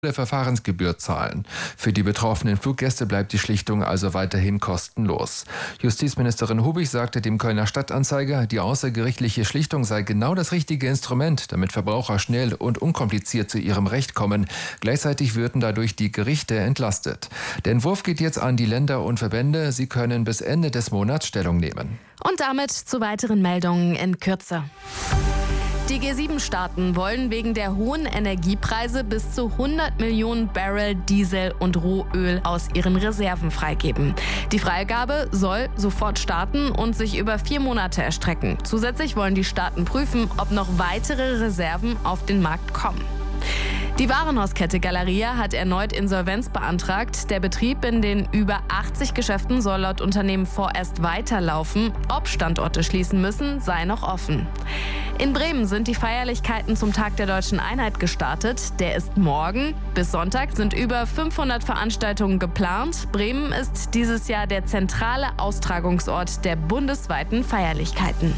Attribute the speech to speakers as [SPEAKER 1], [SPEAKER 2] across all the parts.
[SPEAKER 1] der Verfahrensgebühr zahlen. Für die betroffenen Fluggäste bleibt die Schlichtung also weiterhin kostenlos. Justizministerin Hubig sagte dem Kölner Stadtanzeiger, die außergerichtliche Schlichtung sei genau das richtige Instrument, damit Verbraucher schnell und unkompliziert zu ihrem Recht kommen. Gleichzeitig würden dadurch die Gerichte entlastet. Der Entwurf geht jetzt an die Länder und Verbände. Sie können bis Ende des Monats Stellung nehmen.
[SPEAKER 2] Und damit zu weiteren Meldungen in Kürze. Die G7-Staaten wollen wegen der hohen Energiepreise bis zu 100 Millionen Barrel Diesel und Rohöl aus ihren Reserven freigeben. Die Freigabe soll sofort starten und sich über 4 Monate erstrecken. Zusätzlich wollen die Staaten prüfen, ob noch weitere Reserven auf den Markt kommen. Die Warenhauskette Galeria hat erneut Insolvenz beantragt. Der Betrieb in den über 80 Geschäften soll laut Unternehmen vorerst weiterlaufen. Ob Standorte schließen müssen, sei noch offen. In Bremen sind die Feierlichkeiten zum Tag der Deutschen Einheit gestartet. Der ist morgen. Bis Sonntag sind über 500 Veranstaltungen geplant. Bremen ist dieses Jahr der zentrale Austragungsort der bundesweiten Feierlichkeiten.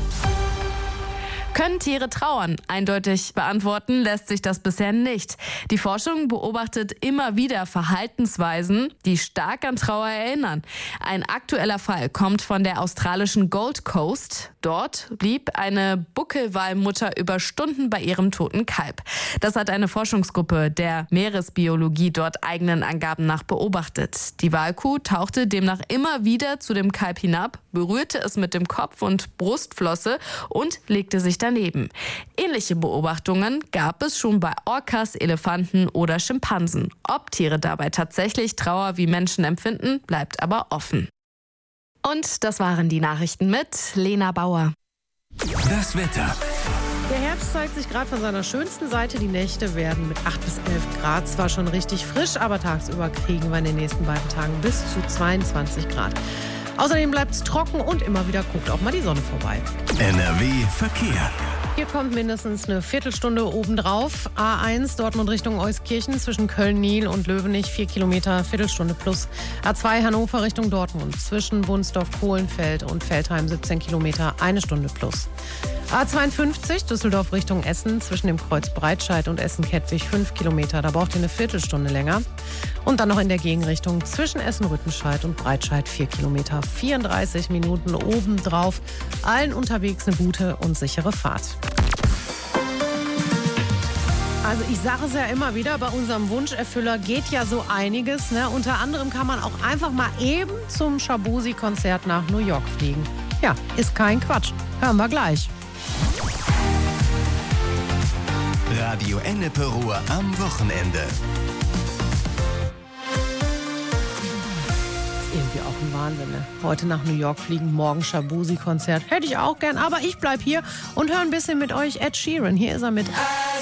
[SPEAKER 2] Können Tiere trauern? Eindeutig beantworten lässt sich das bisher nicht. Die Forschung beobachtet immer wieder Verhaltensweisen, die stark an Trauer erinnern. Ein aktueller Fall kommt von der australischen Gold Coast. Dort blieb eine Buckelwalmutter über Stunden bei ihrem toten Kalb. Das hat eine Forschungsgruppe der Meeresbiologie dort eigenen Angaben nach beobachtet. Die Walkuh tauchte demnach immer wieder zu dem Kalb hinab, berührte es mit dem Kopf und Brustflosse und legte sich daneben. Ähnliche Beobachtungen gab es schon bei Orcas, Elefanten oder Schimpansen. Ob Tiere dabei tatsächlich Trauer wie Menschen empfinden, bleibt aber offen. Und das waren die Nachrichten mit Lena Bauer.
[SPEAKER 3] Das Wetter.
[SPEAKER 4] Der Herbst zeigt sich gerade von seiner schönsten Seite. Die Nächte werden mit 8 bis 11 Grad zwar schon richtig frisch, aber tagsüber kriegen wir in den nächsten beiden Tagen bis zu 22 Grad. Außerdem bleibt es trocken und immer wieder guckt auch mal die Sonne vorbei.
[SPEAKER 3] NRW Verkehr.
[SPEAKER 4] Hier kommt mindestens eine Viertelstunde obendrauf. A1 Dortmund Richtung Euskirchen zwischen Köln-Niel und Löwenich 4 Kilometer, Viertelstunde plus. A2 Hannover Richtung Dortmund zwischen Wunsdorf-Kohlenfeld und Veltheim 17 Kilometer, 1 Stunde plus. A52 Düsseldorf Richtung Essen zwischen dem Kreuz Breitscheid und Essen-Kettwig 5 Kilometer. Da braucht ihr eine Viertelstunde länger. Und dann noch in der Gegenrichtung zwischen Essen-Rüttenscheid und Breitscheid 4 Kilometer, 34 Minuten obendrauf. Allen unterwegs eine gute und sichere Fahrt. Also ich sage es ja immer wieder, bei unserem Wunscherfüller geht ja so einiges. Ne? Unter anderem kann man auch einfach mal eben zum Shabozi-Konzert nach New York fliegen. Ja, ist kein Quatsch. Hören wir gleich.
[SPEAKER 3] Radio Ennepe Ruhr am Wochenende.
[SPEAKER 4] Irgendwie auch ein Wahnsinn, ne? Heute nach New York fliegen, morgen Shabozi-Konzert. Hätte ich auch gern, aber ich bleib hier und höre ein bisschen mit euch Ed Sheeran. Hier ist er mit